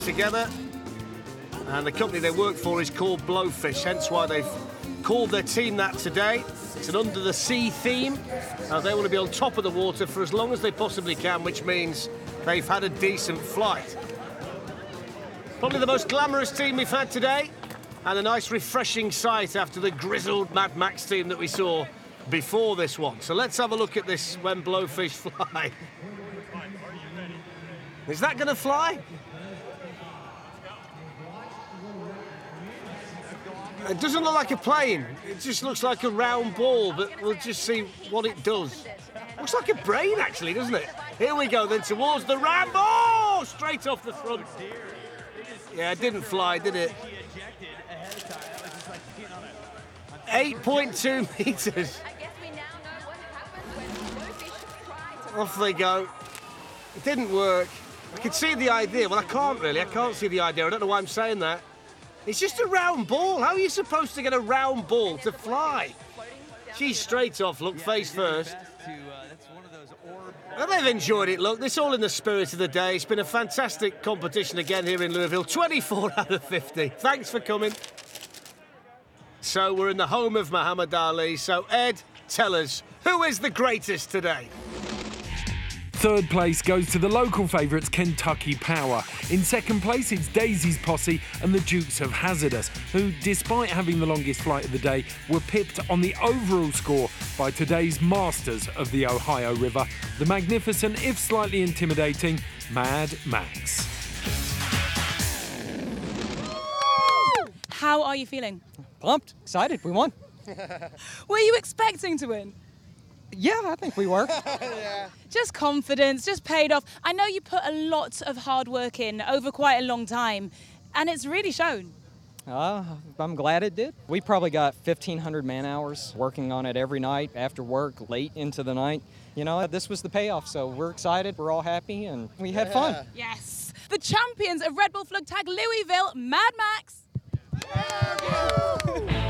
together, and the company they work for is called Blowfish, hence why they've called their team that today. It's an under the sea theme. They want to be on top of the water for as long as they possibly can, which means they've had a decent flight. Probably the most glamorous team we've had today, and a nice refreshing sight after the grizzled Mad Max team that we saw before this one. So let's have a look at this when Blowfish fly. Is that going to fly? It doesn't look like a plane. It just looks like a round ball, but we'll just see what it does. Looks like a brain, actually, doesn't it? Here we go, then, towards the ramp. Oh, straight off the front. Yeah, it didn't fly, did it? 8.2 metres. Off they go. It didn't work. I could see the idea. Well, I can't really. I can't see the idea. I don't know why I'm saying that. It's just a round ball. How are you supposed to get a round ball to fly? She's straight off, look, face first. Well, they've enjoyed it, look. It's all in the spirit of the day. It's been a fantastic competition again here in Louisville. 24 out of 50. Thanks for coming. So we're in the home of Muhammad Ali. So, Ed, tell us, who is the greatest today? Third place goes to the local favourites Kentucky Power. In second place, it's Daisy's Posse and the Dukes of Hazardous, who, despite having the longest flight of the day, were pipped on the overall score by today's masters of the Ohio River, the magnificent, if slightly intimidating, Mad Max. How are you feeling? Pumped, excited, we won. Were you expecting to win? Yeah, I think we were. Yeah. Just confidence, just paid off. I know you put a lot of hard work in over quite a long time, and it's really shown. I'm glad it did. We probably got 1,500 man-hours working on it every night, after work, late into the night. You know, this was the payoff, so we're excited, we're all happy, and we had fun. Yes. The champions of Red Bull Flugtag Louisville, Mad Max. Yeah.